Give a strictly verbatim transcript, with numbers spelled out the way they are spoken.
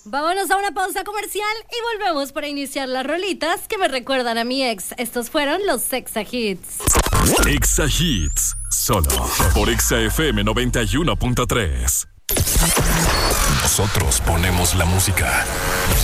Vámonos a una pausa comercial y volvemos para iniciar las rolitas que me recuerdan a mi ex. Estos fueron los Exa Hits. Exa Hits, solo por Exa F M noventa y uno punto tres. Nosotros ponemos la música.